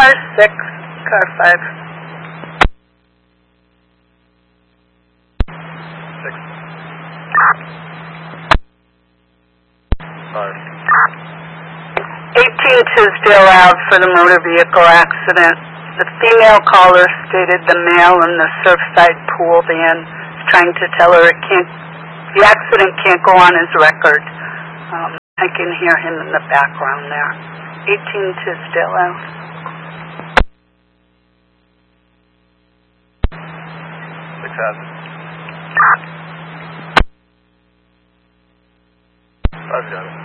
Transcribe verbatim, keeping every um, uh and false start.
Car six, car five. Six. Five. eighteen Tisdale Ave for the motor vehicle accident. The female caller stated the male in the Surfside pool van is trying to tell her it can't, the accident can't go on his record. Um, I can hear him in the background there. eighteen Tisdale Ave. Six hazard. Five got it.